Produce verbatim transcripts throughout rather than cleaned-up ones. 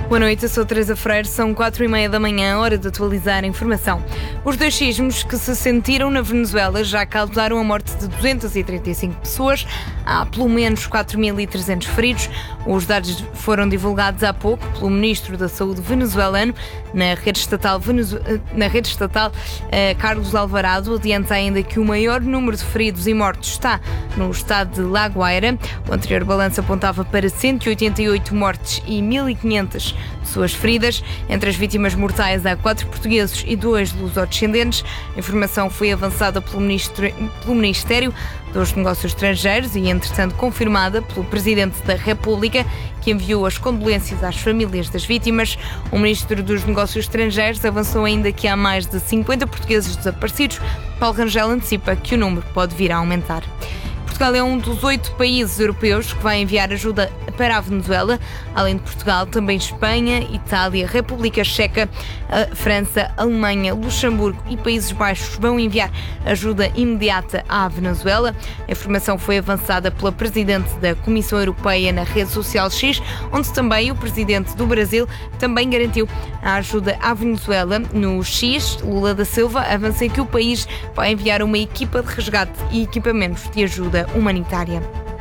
Boa noite, eu sou Teresa Freire, são quatro e meia da manhã, hora de atualizar a informação. Os dois sismos que se sentiram na Venezuela já causaram a morte de duzentas e trinta e cinco pessoas, há pelo menos quatro mil e trezentos feridos. Os dados foram divulgados há pouco pelo Ministro da Saúde venezuelano na rede estatal, Venezu... na rede estatal eh, Carlos Alvarado. Adianta ainda que o maior número de feridos e mortos está no estado de La Guaira. O anterior balanço apontava para cento e oitenta e oito mortes e mil e quinhentas pessoas feridas. Entre as vítimas mortais há quatro portugueses e dois lusodescendentes. A informação foi avançada pelo, ministro, pelo Ministério dos Negócios Estrangeiros e, entretanto, confirmada pelo Presidente da República, que enviou as condolências às famílias das vítimas. O Ministro dos Negócios Estrangeiros avançou ainda que há mais de cinquenta portugueses desaparecidos. Paulo Rangel antecipa que o número pode vir a aumentar. Portugal é um dos oito países europeus que vai enviar ajuda para a Venezuela. Além de Portugal, também Espanha, Itália, República Checa, a França, Alemanha, Luxemburgo e Países Baixos vão enviar ajuda imediata à Venezuela. A informação foi avançada pela Presidente da Comissão Europeia na rede social X, onde também o Presidente do Brasil também garantiu a ajuda à Venezuela. No X, Lula da Silva avança que o país vai enviar uma equipa de resgate e equipamentos de ajuda humanitária.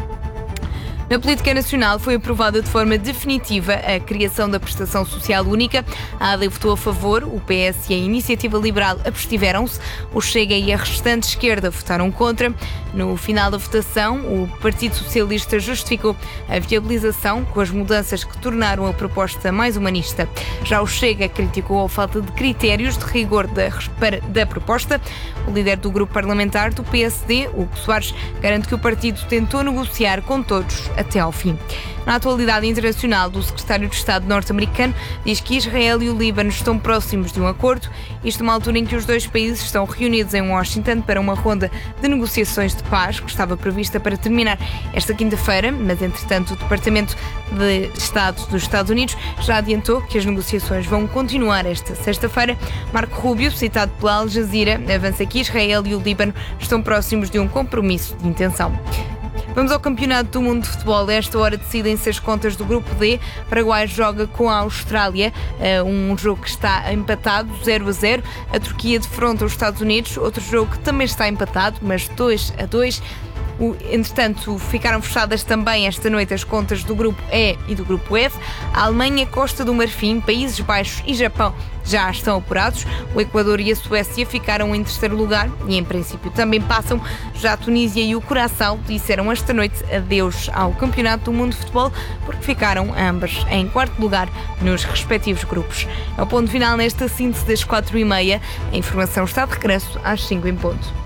Na política nacional foi aprovada de forma definitiva a criação da Prestação Social Única. A AD votou a favor, o P S e a Iniciativa Liberal abstiveram-se, o Chega e a restante esquerda votaram contra. No final da votação, o Partido Socialista justificou a viabilização com as mudanças que tornaram a proposta mais humanista. Já o Chega criticou a falta de critérios de rigor da, da proposta. O líder do grupo parlamentar do P S D, Hugo Soares, garante que o partido tentou negociar com todos até ao fim. Na atualidade internacional, o secretário de Estado norte-americano diz que Israel e o Líbano estão próximos de um acordo, isto numa altura em que os dois países estão reunidos em Washington para uma ronda de negociações de paz que estava prevista para terminar esta quinta-feira, mas entretanto o Departamento de Estado dos Estados Unidos já adiantou que as negociações vão continuar esta sexta-feira. Marco Rubio, citado pela Al Jazeera, avança que Israel e o Líbano estão próximos de um compromisso de intenção. Vamos ao Campeonato do Mundo de Futebol. A esta hora decidem-se as contas do Grupo D. O Paraguai joga com a Austrália, um jogo que está empatado, zero a zero. A Turquia defronta os Estados Unidos, outro jogo que também está empatado, mas dois a dois. O, entretanto, ficaram fechadas também esta noite as contas do Grupo E e do Grupo F. A Alemanha, Costa do Marfim, Países Baixos e Japão já estão apurados. O Equador e a Suécia ficaram em terceiro lugar e, em princípio, também passam. Já a Tunísia e o Curaçao disseram esta noite adeus ao Campeonato do Mundo de Futebol porque ficaram ambas em quarto lugar nos respectivos grupos. É o ponto final nesta síntese das quatro e meia. A informação está de regresso às cinco em ponto.